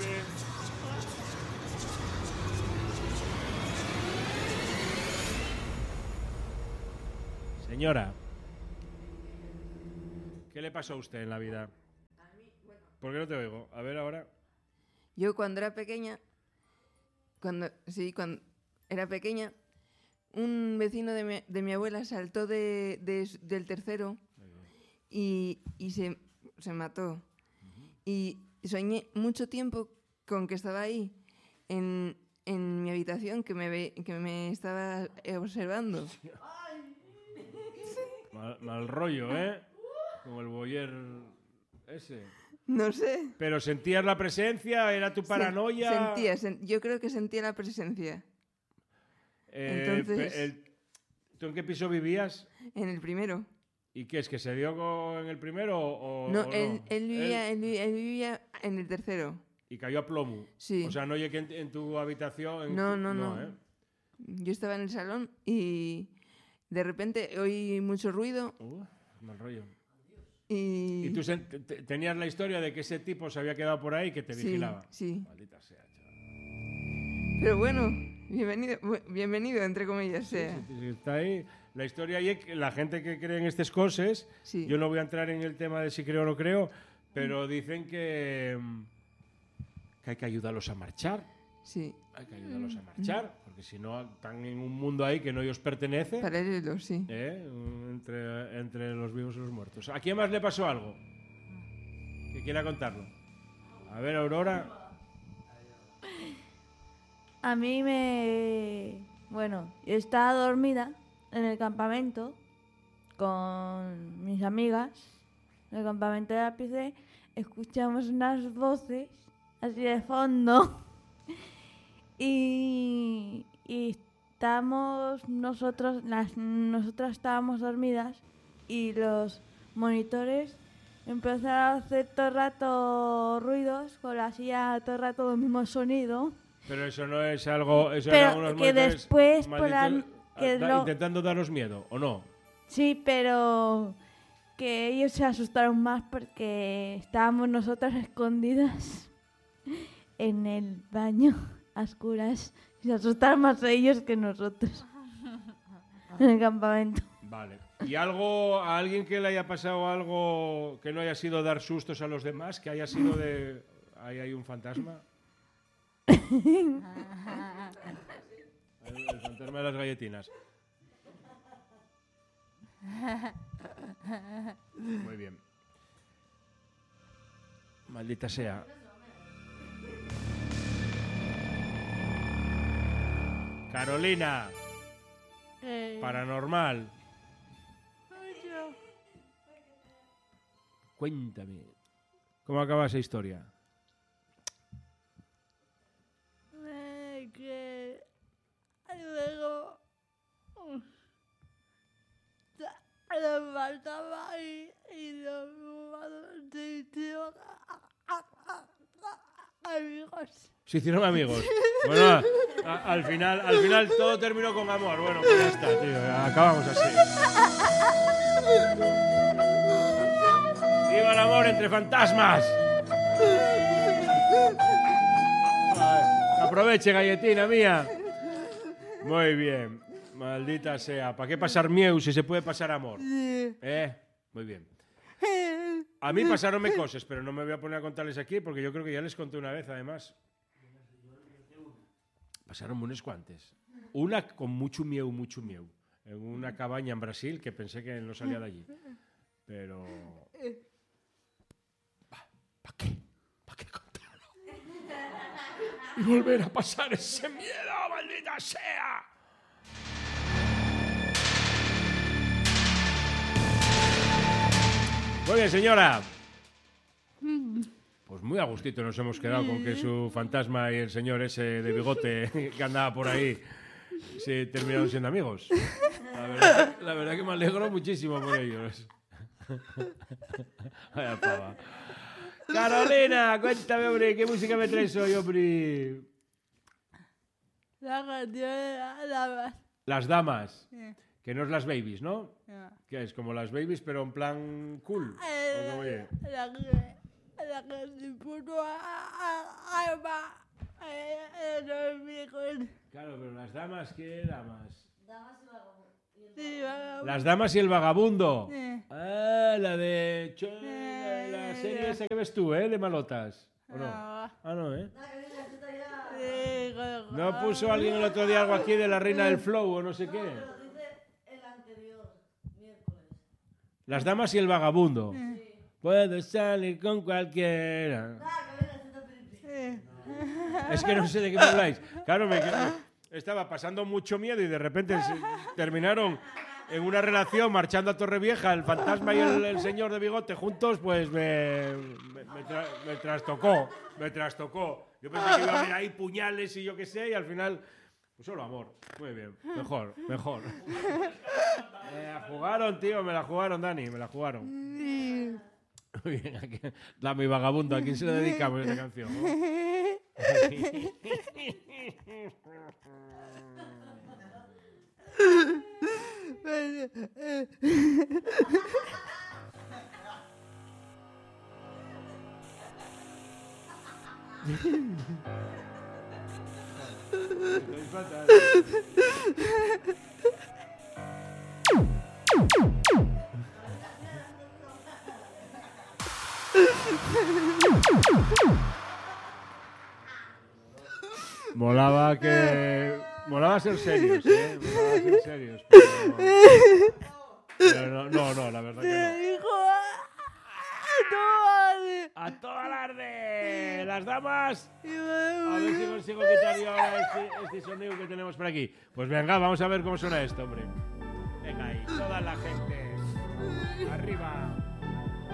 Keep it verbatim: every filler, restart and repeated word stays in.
Señora, ¿qué le pasó a usted en la vida? ¿Por qué no te oigo? A ver ahora. Yo cuando era pequeña, cuando sí, cuando era pequeña, un vecino de mi, de mi abuela saltó de, de, del tercero y, y se, se mató. Uh-huh. Y soñé mucho tiempo con que estaba ahí, en, en mi habitación, que me, ve, que me estaba observando. Mal, mal rollo, ¿eh? Como el boyer ese. No sé. ¿Pero sentías la presencia? ¿Era tu paranoia? Sentía, sen- yo creo que sentía la presencia. Eh, Entonces, el, ¿Tú en qué piso vivías? En el primero. ¿Y qué es? ¿Que se dio con en el primero o, No, o él, no? Él, vivía, él... Él, él vivía en el tercero. ¿Y cayó a plomo? Sí. O sea, no oye que en, en tu habitación... En no, tu... no, no, no. ¿eh? Yo estaba en el salón y de repente oí mucho ruido. Uh, mal rollo. Y, ¿Y tú se, te, tenías la historia de que ese tipo se había quedado por ahí que te sí, vigilaba? Sí. Maldita sea, chaval. Pero bueno, bienvenido, bienvenido entre comillas. Sí, sea. sí, sí, está ahí. La historia ahí, la gente que cree en estas cosas, Sí. Yo no voy a entrar en el tema de si creo o no creo, pero dicen que, que hay que ayudarlos a marchar. Sí. Hay que ayudarlos a marchar, porque si no están en un mundo ahí que no ellos pertenece. Paralelo, sí. ¿eh? Entre, entre los vivos y los muertos. ¿A quién más le pasó algo? Que quiera contarlo. A ver, Aurora. A mí me... Bueno, yo estaba dormida en el campamento con mis amigas. En el campamento de la P C escuchamos unas voces así de fondo y, y estábamos nosotros, las, nosotras estábamos dormidas y los monitores empezaron a hacer todo el rato ruidos con la silla, todo el rato el mismo sonido. Pero eso no es algo... Eso pero eran unos que después por la, que da, lo, intentando daros miedo, ¿o no? Sí, pero que ellos se asustaron más porque estábamos nosotras escondidas en el baño a oscuras. Se asustaron más ellos que nosotros en el campamento. Vale. ¿Y algo, a alguien que le haya pasado algo que no haya sido dar sustos a los demás, que haya sido de... Ahí hay un fantasma? el, el fantasma de las galletinas. Muy bien. Maldita sea. Carolina. Eh. Paranormal. Cuéntame. ¿Cómo acaba esa historia? Eh, que luego le faltaba y, y los amigos. Se hicieron amigos. Bueno, a, a, al final, al final todo terminó con amor. Bueno, pues ya está, tío. Acabamos así. ¡Viva el amor entre fantasmas! Aproveche, galletina mía. Muy bien. Maldita sea. ¿Para qué pasar miedo si se puede pasar amor? ¿Eh? Muy bien. A mí pasaronme cosas, pero no me voy a poner a contarles aquí porque yo creo que ya les conté una vez, además. Pasaron unos cuantes. Una con mucho miedo, mucho miedo. En una cabaña en Brasil que pensé que no salía de allí. Pero... ¿Para qué? ¿Para qué contarlo? Y volver a pasar ese miedo, maldita sea. Muy bien, señora. Pues muy a gustito nos hemos quedado con que su fantasma y el señor ese de bigote que andaba por ahí se terminaron siendo amigos. La verdad, la verdad que me alegro muchísimo por ellos. Vaya pava. Carolina, cuéntame, hombre, ¿qué música me traes hoy, hombre? La canción de las damas. Las damas. Sí. Que no es las babies, ¿no? No. Que es como las babies, pero en plan cool. Eh, ¿O cómo es? la, que, la gente puto alma. Los viejos. Claro, pero las damas, ¿qué damas? Damas y vagabundo. Sí, vagabundo. Las damas y el vagabundo. Eh. Ah, la de... Cho- la, la serie esa que ves tú, ¿eh? De malotas. ¿O no? Ah. Ah, no, ¿eh? Nada, que venga, esto ya... Sí, jo- ¿No puso alguien el otro día algo aquí de la reina del flow o no sé qué? Lo dice el anterior, miércoles. Las damas y el vagabundo. Puedo salir con cualquiera. Nada, que venga, esto es eh. Es que no sé de qué me habláis. Claro, me estaba pasando mucho miedo y de repente se- terminaron en una relación marchando a Torrevieja, el fantasma y el, el señor de bigote juntos, pues me, me, me tra- me trastocó, me trastocó. Yo pensé que iba a haber ahí puñales y yo qué sé, y al final, pues solo amor. Muy bien, mejor, mejor. Me la jugaron, tío, me la jugaron, Dani, me la jugaron. Sí. Muy bien, aquí, Dame y Vagabundo, ¿a quién se le dedicamos esta canción? ¿No? Estoy fatal. Molaba que... Molaba ser serios, ¿eh? Molaba ser serios. Pero, pero no, no, no, la verdad que no. Hijo, no, ¡A toda alarde! ¡Las damas! y A ver si consigo quitar yo ahora este, este sonido que tenemos por aquí. Pues venga, vamos a ver cómo suena esto, hombre. Venga ahí, toda la gente. Arriba.